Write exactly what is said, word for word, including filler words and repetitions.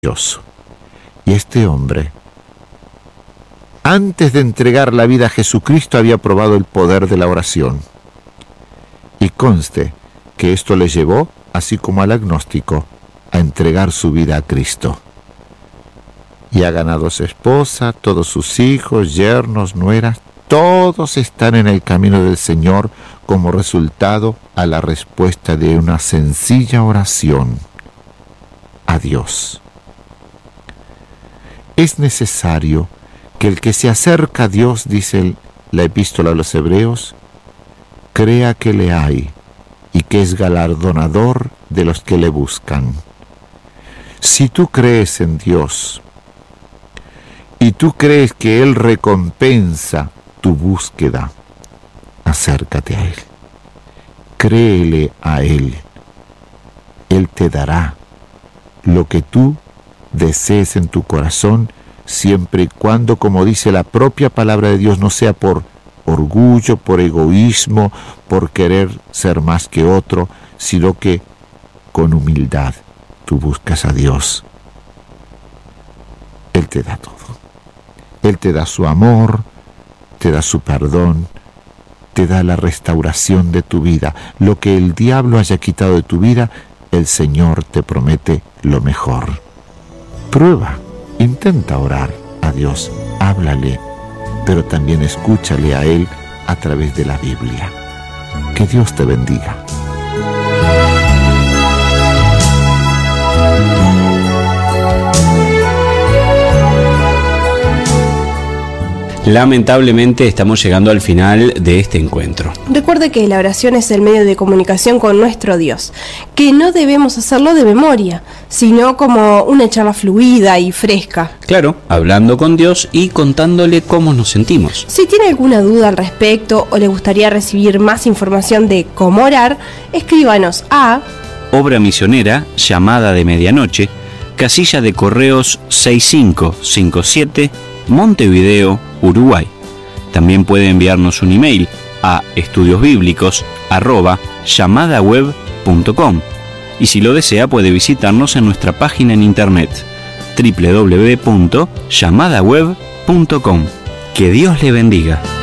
Dios. Y este hombre, antes de entregar la vida a Jesucristo, había probado el poder de la oración. Y conste que esto le llevó, así como al agnóstico, a entregar su vida a Cristo. Y ha ganado su esposa, todos sus hijos, yernos, nueras, todos están en el camino del Señor como resultado a la respuesta de una sencilla oración a Dios. Es necesario que el que se acerca a Dios, dice la epístola a los Hebreos, crea que le hay y que es galardonador de los que le buscan. Si tú crees en Dios y tú crees que Él recompensa tu búsqueda, acércate a Él. Créele a Él. Él te dará lo que tú desees en tu corazón, siempre y cuando, como dice la propia palabra de Dios, no sea por orgullo, por egoísmo, por querer ser más que otro, sino que con humildad tú buscas a Dios. Él te da todo. Él te da su amor, te da su perdón, te da la restauración de tu vida. Lo que el diablo haya quitado de tu vida, el Señor te promete lo mejor. Prueba, intenta orar a Dios, háblale, pero también escúchale a Él a través de la Biblia. Que Dios te bendiga. Lamentablemente estamos llegando al final de este encuentro. Recuerde que la oración es el medio de comunicación con nuestro Dios, que no debemos hacerlo de memoria, sino como una charla fluida y fresca. Claro, hablando con Dios y contándole cómo nos sentimos. Si tiene alguna duda al respecto o le gustaría recibir más información de cómo orar, escríbanos a Obra Misionera, Llamada de Medianoche, Casilla de Correos seis cinco cinco siete, Montevideo, Uruguay. También puede enviarnos un email a estudiosbíblicos arroba llamadaweb punto com y si lo desea puede visitarnos en nuestra página en internet doble u doble u doble u punto llamadaweb punto com. Que Dios le bendiga.